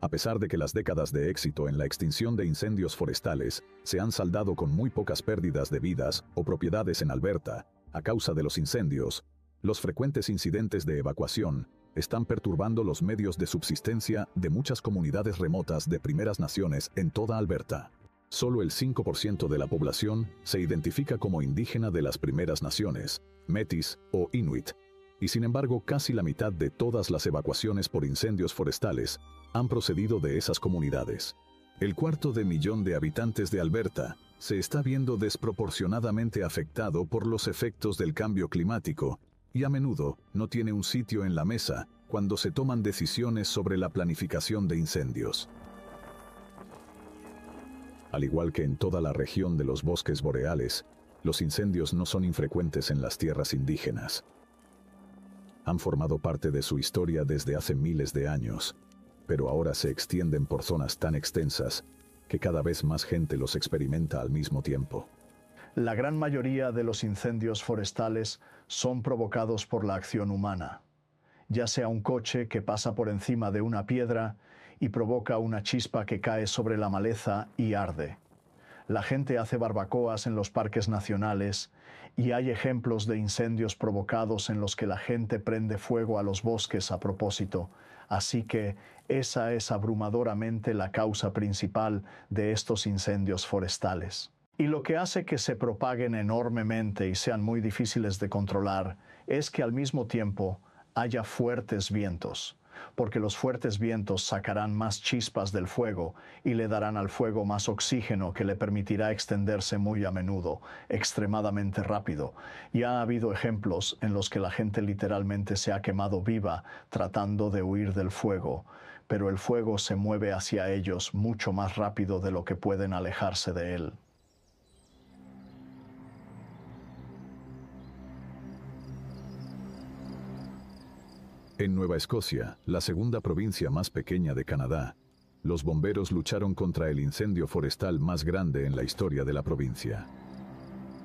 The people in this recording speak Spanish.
A pesar de que las décadas de éxito en la extinción de incendios forestales se han saldado con muy pocas pérdidas de vidas o propiedades en Alberta, a causa de los incendios, los frecuentes incidentes de evacuación están perturbando los medios de subsistencia de muchas comunidades remotas de primeras naciones en toda Alberta. Solo el 5% de la población se identifica como indígena de las primeras naciones, Métis o Inuit, y sin embargo casi la mitad de todas las evacuaciones por incendios forestales han procedido de esas comunidades. El 250,000 de habitantes de Alberta se está viendo desproporcionadamente afectado por los efectos del cambio climático y a menudo no tiene un sitio en la mesa cuando se toman decisiones sobre la planificación de incendios. Al igual que en toda la región de los bosques boreales, los incendios no son infrecuentes en las tierras indígenas. Han formado parte de su historia desde hace miles de años, pero ahora se extienden por zonas tan extensas que cada vez más gente los experimenta al mismo tiempo. La gran mayoría de los incendios forestales son provocados por la acción humana, ya sea un coche que pasa por encima de una piedra y provoca una chispa que cae sobre la maleza y arde. La gente hace barbacoas en los parques nacionales y hay ejemplos de incendios provocados en los que la gente prende fuego a los bosques a propósito, así que esa es abrumadoramente la causa principal de estos incendios forestales. Y lo que hace que se propaguen enormemente y sean muy difíciles de controlar es que al mismo tiempo haya fuertes vientos, porque los fuertes vientos sacarán más chispas del fuego y le darán al fuego más oxígeno que le permitirá extenderse muy a menudo, extremadamente rápido. Y ha habido ejemplos en los que la gente literalmente se ha quemado viva tratando de huir del fuego, pero el fuego se mueve hacia ellos mucho más rápido de lo que pueden alejarse de él. En Nueva Escocia, la segunda provincia más pequeña de Canadá, los bomberos lucharon contra el incendio forestal más grande en la historia de la provincia.